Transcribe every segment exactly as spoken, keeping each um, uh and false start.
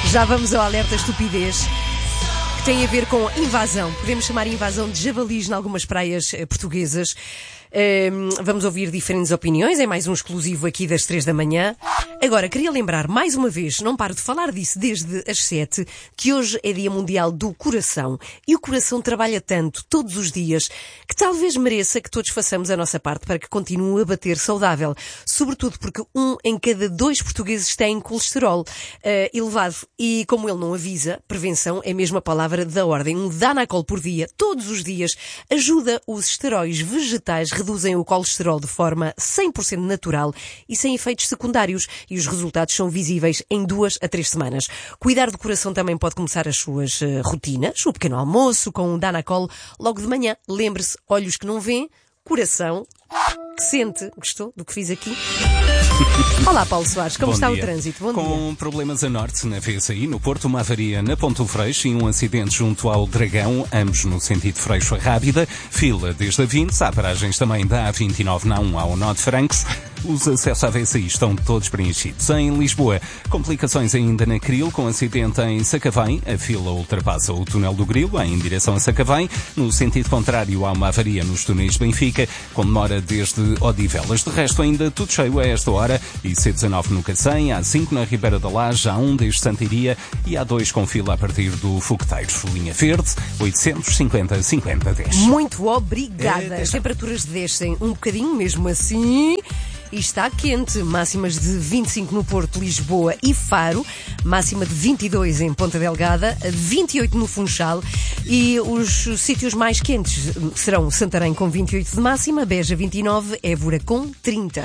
Já vamos ao alerta estupidez, que tem a ver com invasão. Podemos chamar invasão de javalis em algumas praias eh, portuguesas. Um, vamos ouvir diferentes opiniões, é mais um exclusivo aqui das três da manhã. Agora, queria lembrar mais uma vez, não paro de falar disso desde as sete, que hoje é Dia Mundial do Coração. E o coração trabalha tanto, todos os dias, que talvez mereça que todos façamos a nossa parte para que continue a bater saudável. Sobretudo porque um em cada dois portugueses tem colesterol uh, elevado. E como ele não avisa, prevenção é mesmo a palavra da ordem. Um Danacol por dia, todos os dias, ajuda os esteróis vegetais reduzem o colesterol de forma cem por cento natural e sem efeitos secundários, e os resultados são visíveis em duas a três semanas. Cuidar do coração também pode começar as suas uh, rotinas, o pequeno almoço com um Danacol logo de manhã. Lembre-se, olhos que não vêem, coração que sente. Gostou do que fiz aqui? Olá, Paulo Soares, como Bom está dia. o trânsito? Bom Com dia. problemas a norte, na V S I, no Porto, uma avaria na Ponte do Freixo e um acidente junto ao Dragão, ambos no sentido Freixo a Rábida. Fila desde a vinte, há paragens também da A vinte e nove na um ao nó de Francos. Os acessos à V S I estão todos preenchidos. Em Lisboa, complicações ainda na Cril, com acidente em Sacavém. A fila ultrapassa o túnel do Grilo, em direção a Sacavém. No sentido contrário, há uma avaria nos túneis de Benfica, com demora desde Odivelas. De resto, ainda tudo cheio a esta hora. E C dezanove no Cacém, A cinco na Ribeira da Laje, A um desde Santiria e A dois com fila a partir do Fogueteiro. Linha Verde, oitocentos e cinquenta, cinquenta, dez. Muito obrigada. É, As temperaturas descem um bocadinho, mesmo assim. E está quente, máximas de vinte e cinco no Porto, Lisboa e Faro, máxima de vinte e dois em Ponta Delgada, vinte e oito no Funchal, e os sítios mais quentes serão Santarém com vinte e oito de máxima, Beja vinte e nove, Évora com trinta.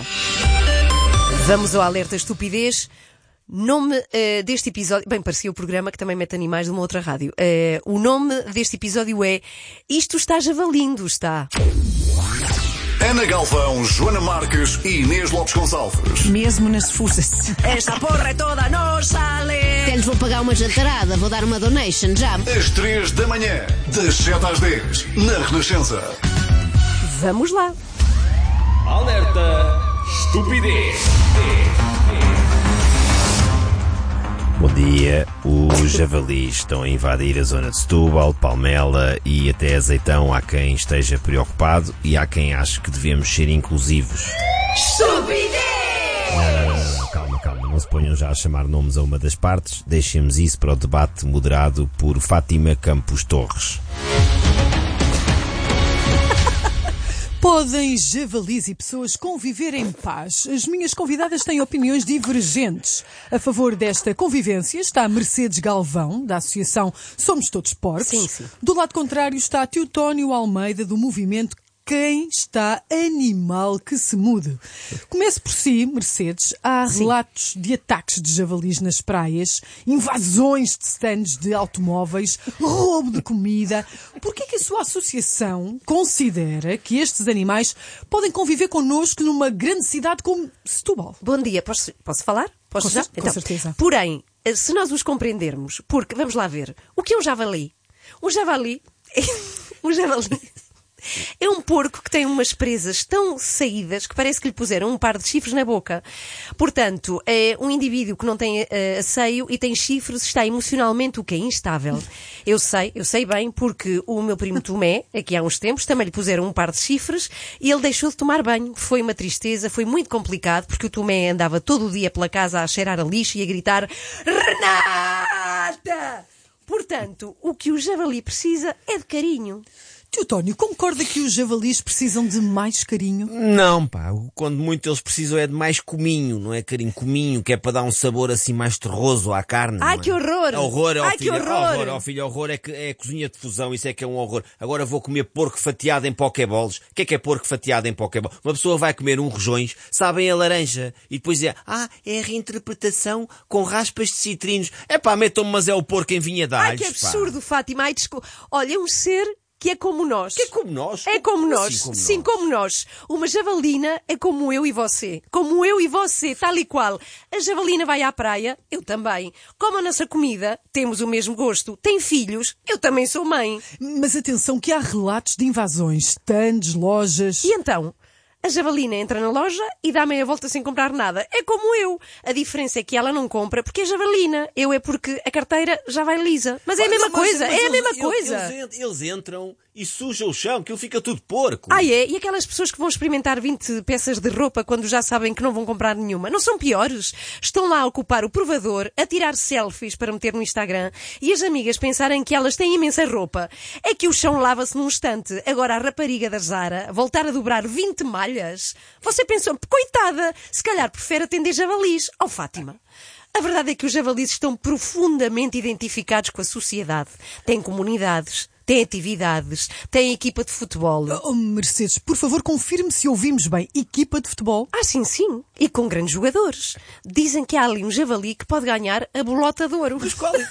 Vamos ao alerta estupidez. Nome uh, deste episódio... Bem, parecia o programa que também mete animais de uma outra rádio. Uh, o nome deste episódio é Isto Está Javalindo, está... Ana Galvão, Joana Marques e Inês Lopes Gonçalves. Mesmo nas fusas. Esta porra é toda nossa, Ale! Até lhes vou pagar uma jantarada, vou dar uma donation já. Às três da manhã, das sete às dez, na Renascença. Vamos lá. Alerta estupidez. Bom dia. Os javalis estão a invadir a zona de Setúbal, Palmela e até Azeitão. Há quem esteja preocupado e há quem ache que devemos ser inclusivos. Estupidez! Não, não, não, calma, calma. Não se ponham já a chamar nomes a uma das partes. Deixemos isso para o debate moderado por Fátima Campos Torres. Podem javalis e pessoas conviver em paz? As minhas convidadas têm opiniões divergentes. A favor desta convivência está a Mercedes Galvão, da Associação Somos Todos Porcos. Sim, sim. Do lado contrário está Teotónio Almeida, do movimento Quem Está Animal que se Mude. Comece por si, Mercedes. Há Sim. relatos de ataques de javalis nas praias, invasões de stands de automóveis, roubo de comida. Por que é que a sua associação considera que estes animais podem conviver connosco numa grande cidade como Setúbal? Bom dia, posso, posso falar? Posso Com já? cer- com certeza. Porém, se nós os compreendermos, porque, vamos lá ver, o que é um javali? Um javali... um javali... É um porco que tem umas presas tão saídas que parece que lhe puseram um par de chifres na boca. Portanto, é um indivíduo que não tem uh, asseio e tem chifres, está emocionalmente o que é instável. Eu sei, eu sei bem, porque o meu primo Tomé, aqui há uns tempos, também lhe puseram um par de chifres e ele deixou de tomar banho. Foi uma tristeza, foi muito complicado, porque o Tomé andava todo o dia pela casa a cheirar a lixo e a gritar Renata! Portanto, o que o javali precisa é de carinho. Teotónio, concorda que os javalis precisam de mais carinho? Não, pá. Quando muito eles precisam é de mais cominho, não é carinho? Cominho, que é para dar um sabor assim mais terroso à carne. Ai, não é? que horror! É horror, é Ai, o que filho. horror! É horror, ó filho, horror é, que, é cozinha de fusão, isso é que é um horror. Agora vou comer porco fatiado em pokéballs. O que é que é porco fatiado em pokéballs? Uma pessoa vai comer um rojões, sabem a laranja, e depois é, ah, é a reinterpretação com raspas de citrinos. É pá, metam-me, mas é o porco em vinha de Ai, alhos, que absurdo, Fátima! Ai, desculpa. Olha, é um ser que é como nós. Que é como nós? É como Como nós. assim como Sim, nós? como nós. Uma javalina é como eu e você. Como eu e você, tal e qual. A javalina vai à praia, eu também. Como a nossa comida, temos o mesmo gosto. Tem filhos, eu também sou mãe. Mas atenção que há relatos de invasões, stands, lojas... E então? A javalina entra na loja e dá meia volta sem comprar nada. É como eu. A diferença é que ela não compra porque é javalina. Eu é porque a carteira já vai lisa. Mas é a mesma Mas- coisa, mas é a eles- mesma eles- coisa. Eles, eles entram e sujam o chão, aquilo fica tudo porco. Ah, é? E aquelas pessoas que vão experimentar vinte peças de roupa quando já sabem que não vão comprar nenhuma? Não são piores? Estão lá a ocupar o provador, a tirar selfies para meter no Instagram e as amigas pensarem que elas têm imensa roupa. É que o chão lava-se num instante. Agora a rapariga da Zara voltar a dobrar vinte malhas? Você pensou, coitada, se calhar prefere atender javalis. Oh, Fátima. A verdade é que os javalis estão profundamente identificados com a sociedade. Têm comunidades, têm atividades, têm equipa de futebol. Oh, Mercedes, por favor, confirme se ouvimos bem. Equipa de futebol? Ah, sim, sim. E com grandes jogadores. Dizem que há ali um javali que pode ganhar a bolota de ouro. Mas qual,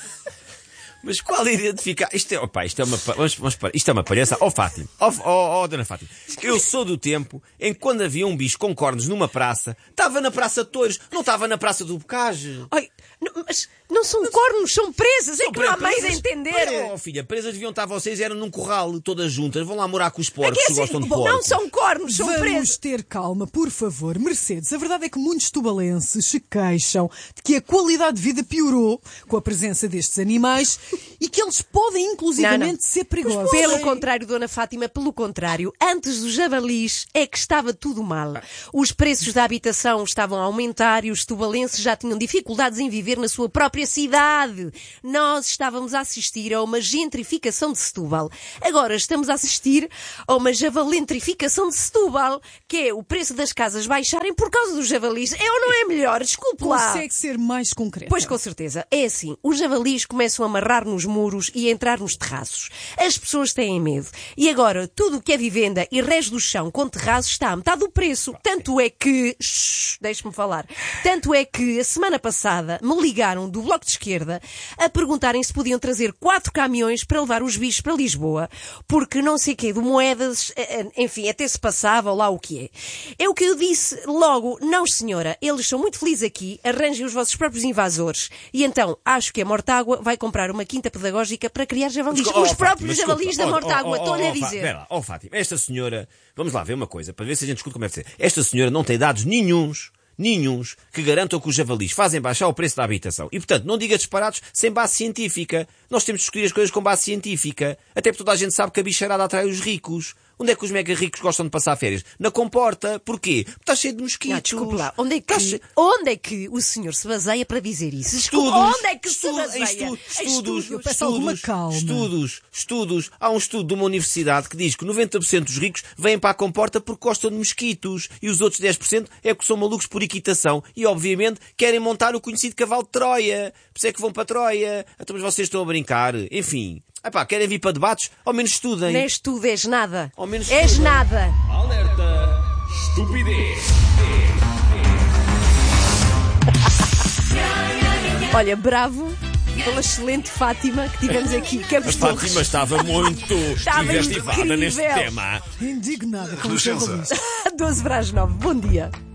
mas qual identificar? Isto é, opa, isto é uma, pa- vamos, vamos parar. Isto é uma palhaça. Ó Fátima, ó oh, oh, dona Fátima, eu sou do tempo em que quando havia um bicho com cornos numa praça, estava na Praça de Touros, não estava na Praça do Bocage. Ai, não, mas não são cornos, são presas. É que não há mais a Presas- entender. Oh, filha, presas deviam estar vocês, eram num corral, todas juntas, vão lá morar com os É porcos, que é que assim, gostam de bom, porcos. não são cornos, são Vamos presas. ter calma, por favor. Mercedes, a verdade é que muitos tubalenses se queixam de que a qualidade de vida piorou com a presença destes animais e que eles podem, inclusivamente, Não, não. ser perigosos. Pelo contrário, Dona Fátima, pelo contrário. Antes dos javalis é que estava tudo mal. Os preços da habitação estavam a aumentar e os tubalenses já tinham dificuldades em viver na sua própria cidade. Nós estávamos a assistir a uma gentrificação de Setúbal. Agora estamos a assistir a uma javalentrificação de Setúbal, que é o preço das casas baixarem por causa dos javalis. É ou não é melhor? Desculpe lá. Consegue ser mais concreto? Pois, com certeza. É assim, os javalis começam a amarrar nos muros e a entrar nos terraços. As pessoas têm medo. E agora, tudo o que é vivenda e res do chão com terraços está a metade do preço. Tanto é que... Shhh, deixe-me falar. Tanto é que a semana passada me ligaram do Bloco de Esquerda a perguntarem se podiam trazer quatro caminhões para levar os bichos para Lisboa. Porque não sei o quê, de moedas, enfim, até se passava lá o que é. É o que eu disse logo. Não, senhora, eles são muito felizes aqui, arranjem os vossos próprios invasores. E então, acho que a Mortágua vai comprar uma quinta pedagógica para criar javalis. Mas, oh, Os Fátima, próprios desculpa. javalis da Oh, Mortágua, oh, oh, estou-lhe a oh, Fá- dizer. Espera lá, ó Fátima, esta senhora, vamos lá ver uma coisa, para ver se a gente escuta como deve ser. Esta senhora não tem dados nenhuns, nenhuns, que garantam que os javalis fazem baixar o preço da habitação. E, portanto, não diga disparados sem base científica. Nós temos de escolher as coisas com base científica. Até porque toda a gente sabe que a bicharada atrai os ricos. Onde é que os mega ricos gostam de passar férias? Na comporta. Porquê? Porque está cheio de mosquitos. Ah, desculpe lá, onde é, Está que, cheio- onde é que o senhor se baseia para dizer isso? Desculpe, Estudos, onde é que se estudos, em baseia? estu- Em estudos, Eu peço alguma estudos, calma. estudos, estudos. Há um estudo de uma universidade que diz que noventa por cento dos ricos vêm para a comporta porque gostam de mosquitos e os outros dez por cento é porque são malucos por equitação e, obviamente, querem montar o conhecido cavalo de Troia. Por isso é que vão para Troia. Então, mas vocês estão a brincar. Enfim. Epá, querem vir para debates? Ao menos estudem. Não és tu, és nada. Ao menos És estudem. nada. Alerta estupidez. Olha, bravo pela excelente Fátima que tivemos aqui. Campos A Torres. Fátima estava muito Estava investivada incrível. neste tema. Indignada com os Licença. javalis. doze para as nove. Bom dia.